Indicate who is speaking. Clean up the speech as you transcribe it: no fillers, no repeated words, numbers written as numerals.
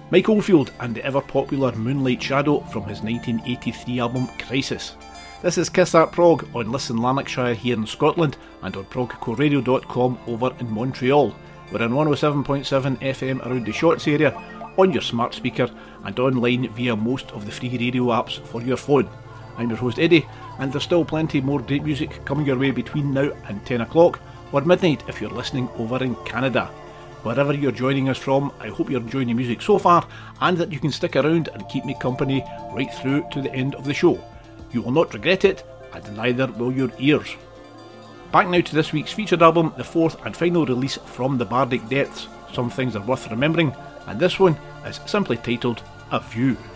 Speaker 1: Mike Oldfield and the ever-popular Moonlight Shadow from his 1983 album Crisis. This is Kiss That Prog on Listen Lanarkshire here in Scotland and on progcoradio.com over in Montreal. We're on 107.7 FM around the Shorts area, on your smart speaker and online via most of the free radio apps for your phone. I'm your host Eddie, and there's still plenty more great music coming your way between now and 10 o'clock, or midnight if you're listening over in Canada. Wherever you're joining us from, I hope you're enjoying the music so far and that you can stick around and keep me company right through to the end of the show. You will not regret it, and neither will your ears. Back now to this week's featured album, the fourth and final release from the Bardic Depths. Some things are worth remembering, and this one is simply titled A View.